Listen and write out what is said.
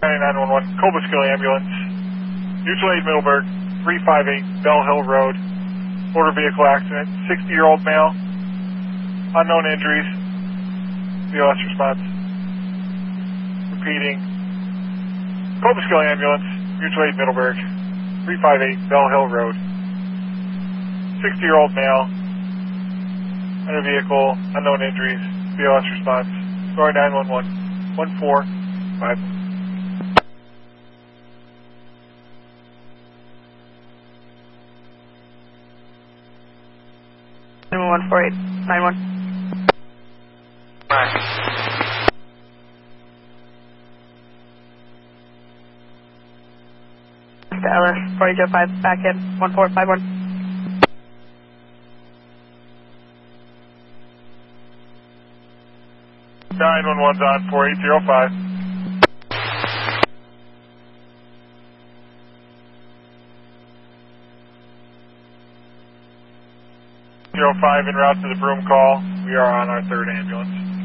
911, Cobleskill ambulance, mutual aid Middleburg, 358 Bell Hill Road, motor vehicle accident, 60-year-old male, unknown injuries, BLS response. Repeating, Cobleskill ambulance, mutual aid Middleburg, 358 Bell Hill Road, 60-year-old male, under vehicle, unknown injuries, BLS response. Story 911, 145. 148, 91. LS 4205 back in 1451. 911's on 4805. 05 en route to the Broome call. We are on our third ambulance.